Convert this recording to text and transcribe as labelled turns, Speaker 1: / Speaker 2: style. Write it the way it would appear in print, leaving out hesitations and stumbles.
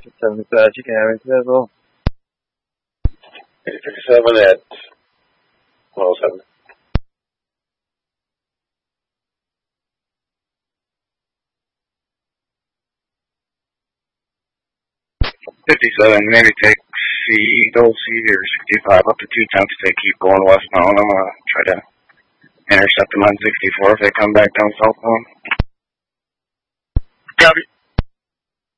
Speaker 1: 57 chicken average as well.
Speaker 2: 57 at 107.
Speaker 3: Maybe take Eagle C or 65 up to 2 temps. They keep going westbound. I'm going to try to intercept them on 64 if they come back down southbound.
Speaker 4: Copy.